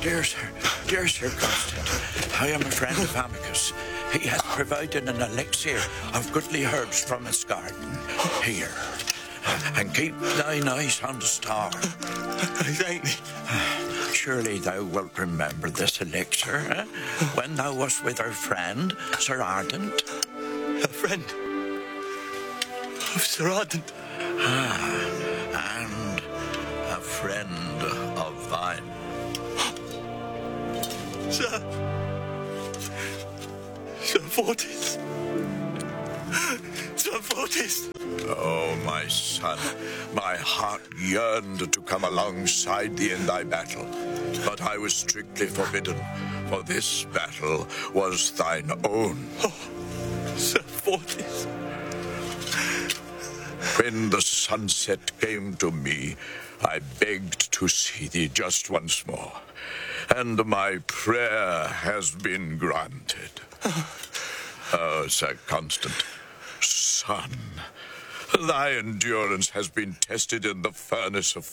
Dear Sir Constant, I am a friend of Amicus. He has provided an elixir of goodly herbs from his garden. Here, and keep thine eyes on the star. Thank thee. Surely thou wilt remember this elixir, when thou wast with our friend, Sir Ardent. A friend of Sir Ardent. And a friend of thine. Sir Fortis. Sir Fortis. Oh, my son, my heart yearned to come alongside thee in thy battle, but I was strictly forbidden, for this battle was thine own. Oh, Sir Fortis. When the sunset came to me, I begged to see thee just once more, and my prayer has been granted. Oh, Sir Constant, son, thy endurance has been tested in the furnace of